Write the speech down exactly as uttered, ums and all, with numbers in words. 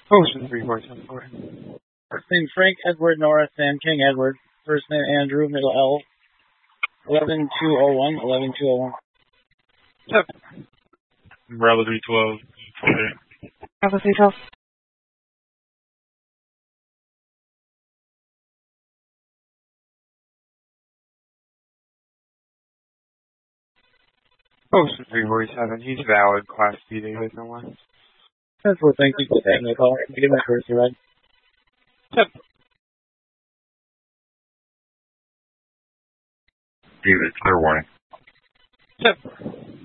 Ocean three four seven four. First name Frank Edward Nora Sam King Edward. First name Andrew middle L. Eleven two oh one. Eleven two oh one. Seven. Bravo three twelve. Bravo three twelve. Ocean three four seven. He's valid. Class B data no one. That's what thank you for taking the call. Give my first red. Seven. David, clear warning. Seven.